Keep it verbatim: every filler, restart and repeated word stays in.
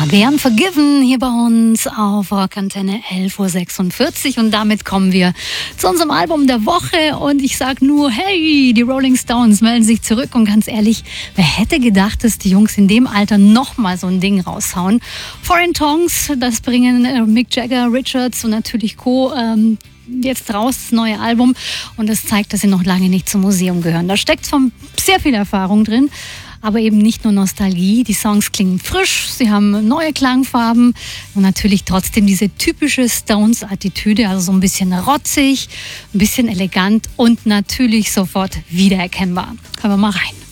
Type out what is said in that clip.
wären Forgiven hier bei uns auf Rockantenne elf Uhr sechsundvierzig und damit kommen wir zu unserem Album der Woche und ich sag nur, hey, die Rolling Stones melden sich zurück und ganz ehrlich, wer hätte gedacht, dass die Jungs in dem Alter nochmal so ein Ding raushauen? Foreign Tongues, das bringen Mick Jagger, Richards und natürlich Co. Ähm, jetzt raus, das neue Album und das zeigt, dass sie noch lange nicht zum Museum gehören. Da steckt schon sehr viel Erfahrung drin. Aber eben nicht nur Nostalgie, die Songs klingen frisch, sie haben neue Klangfarben und natürlich trotzdem diese typische Stones-Attitüde, also so ein bisschen rotzig, ein bisschen elegant und natürlich sofort wiedererkennbar. Hören wir mal rein.